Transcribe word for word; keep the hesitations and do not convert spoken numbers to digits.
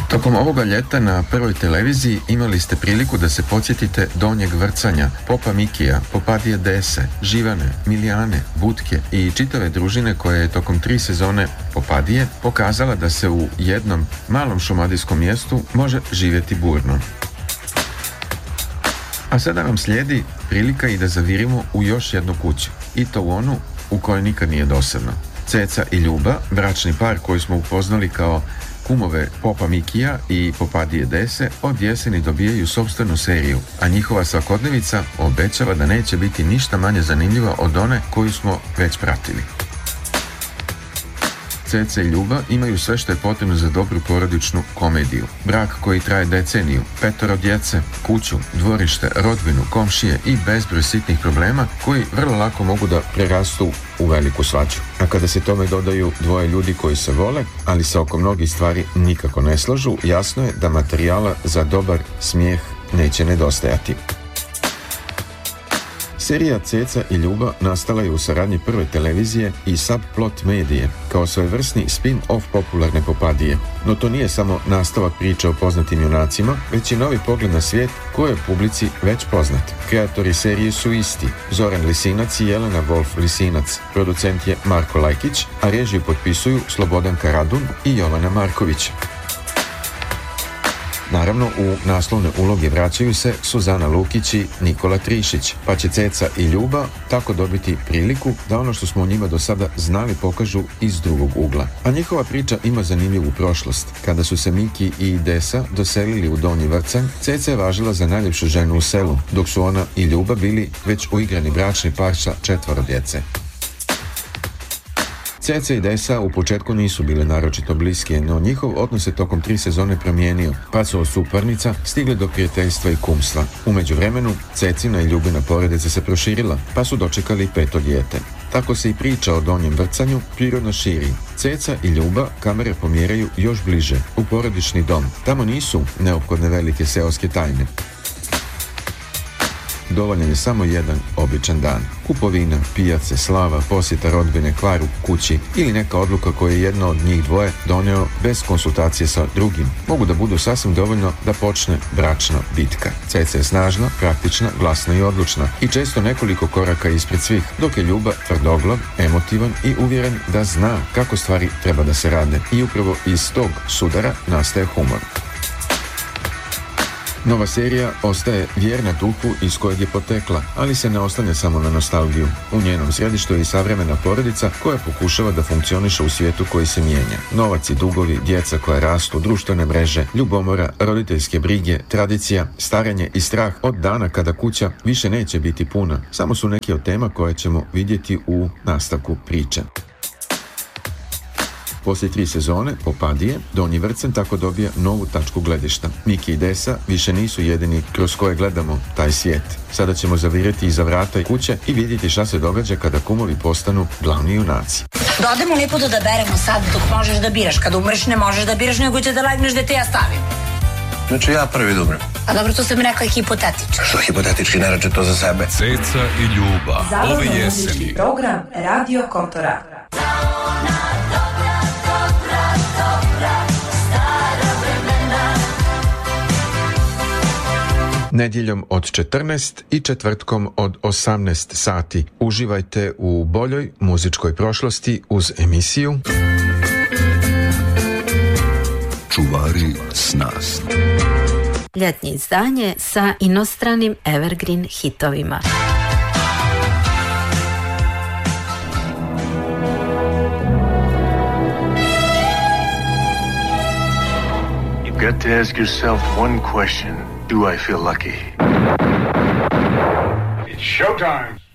Tokom ovoga ljeta na Prvoj televiziji imali ste priliku da se podsjetite Donjeg Vrcanja, Popa Mikija, Popadije Dese, Živane, Milijane, Butke i čitave družine koja je tokom tri sezone Popadije pokazala da se u jednom malom šumadijskom mjestu može živjeti burno. A sada nam slijedi prilika i da zavirimo u još jednu kuću, i to u onu u kojoj nikad nije dosadno. Ceca i Ljuba, bračni par koji smo upoznali kao kumove Popa Mikija i Popadije Dese, od jeseni dobijaju sopstvenu seriju, a njihova svakodnevica obećava da neće biti ništa manje zanimljiva od one koju smo već pratili. Ceca i Ljuba imaju sve što je potrebno za dobru porodičnu komediju. Brak koji traje deceniju, petoro djece, kuću, dvorište, rodbinu, komšije i bezbroj sitnih problema koji vrlo lako mogu da prerastu u veliku svađu. A kada se tome dodaju dvoje ljudi koji se vole, ali se oko mnogih stvari nikako ne slažu, jasno je da materijala za dobar smijeh neće nedostajati. Serija Ceca i Ljuba nastala je u saradnji Prve televizije i Subplot medije, kao svojevrsni spin-off popularne Popadije. No to nije samo nastavak priče o poznatim junacima, već i novi pogled na svijet koji je publici već poznat. Kreatori serije su isti, Zoran Lisinac i Jelena Wolf-Lisinac. Producent je Marko Lajkić, a režiju potpisuju Slobodan Karadun i Jovana Marković. Naravno, u naslovne uloge vraćaju se Suzana Lukić i Nikola Trišić, pa će Ceca i Ljuba tako dobiti priliku da ono što smo o njima do sada znali pokažu iz drugog ugla. A njihova priča ima zanimljivu prošlost. Kada su se Miki i Desa doselili u Donji Vrcanj, Ceca je važila za najljepšu ženu u selu, dok su ona i Ljuba bili već uigrani bračni par sa četvoro djece. Ceca i Desa u početku nisu bile naročito bliske, no njihov odnos se tokom tri sezone promijenio, pa su od suparnica stigli do prijateljstva i kumstva. U međuvremenu, Cecina i Ljubina porodica se proširila, pa su dočekali peto dijete. Tako se i priča o Donjem Vrcanju prirodno širi. Ceca i Ljuba kamere pomjeraju još bliže, u porodični dom. Tamo nisu neophodne velike seoske tajne. Dovoljan je samo jedan običan dan. Kupovina, pijace, slava, posjeta rodbine, kvar u kući ili neka odluka koju je jedno od njih dvoje doneo bez konsultacije sa drugim mogu da budu sasvim dovoljno da počne bračna bitka. Ceca je snažna, praktična, glasna i odlučna i često nekoliko koraka ispred svih, dok je Ljuba tvrdoglav, emotivan i uvjeren da zna kako stvari treba da se rade. I upravo iz tog sudara nastaje humor. Nova serija ostaje vjerna duhu iz kojeg je potekla, ali se ne oslanja samo na nostalgiju. U njenom središtu je i savremena porodica koja pokušava da funkcioniše u svijetu koji se mijenja. Novac i dugovi, djeca koja rastu, društvene mreže, ljubomora, roditeljske brige, tradicija, staranje i strah od dana kada kuća više neće biti puna. Samo su neki od tema koje ćemo vidjeti u nastavku priče. Poslije tri sezone Popadije, Donji Vrcanj tako dobija novu tačku gledišta. Miki i Desa više nisu jedini kroz koje gledamo taj svijet. Sada ćemo zavirati iza vrata i kuće i vidjeti šta se događa kada kumovi postanu glavni junaci. Da odemo lijepo da beremo sad dok možeš da biraš. Kad umreš ne možeš da biraš, nego će da legneš da te ja stavim. Znači ja prvi da umrem. A dobro, to sam rekao i hipotetički. Što hipotetički, ne reče to za sebe. Ceca i Ljuba. Ove jeseni. Program Radio Kontora. Nedjeljom od četrnaest i četvrtkom od osamnaest sati. Uživajte u boljoj muzičkoj prošlosti uz emisiju Čuvari sna. Ljetnje izdanje sa inostranim evergreen hitovima. You've got to ask yourself one question. Do I feel lucky? It's showtime.